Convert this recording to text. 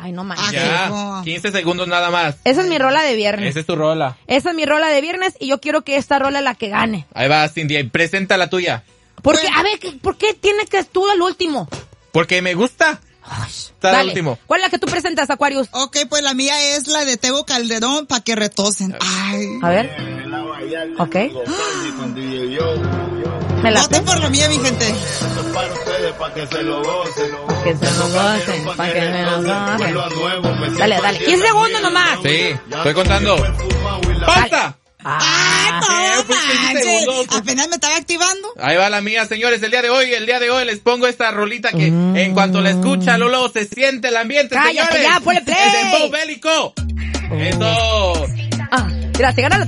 Ay, no manches. Ya, 15 segundos nada más. Esa es mi rola de viernes. Esa es tu rola. Esa es mi rola de viernes y yo quiero que esta rola es la que gane. Ahí va, Cindy, presenta la tuya. Porque, a ver, ¿por qué tienes que tú al último? Porque me gusta. Está Dale. el último. ¿Cuál es la que tú presentas, Aquarius? Ok, pues la mía es la de Tego Calderón, pa' que retosen. Ay. A ver. Ok. Me la Voten por la mía, mi gente. Pa' que se lo gocen, pa' que me lo gocen. Dale, dale. 15 segundos nomás. Sí, estoy contando. ¡Pausa! ¡Ay, pues, 15 no segundos. manches! Apenas me estaba activando. Ahí va la mía, señores. El día de hoy les pongo esta rolita que en cuanto la escucha, Lolo, se siente el ambiente, Cállate señores. ya, ponle play. El dembow bélico. Eso. Mira, te ganas la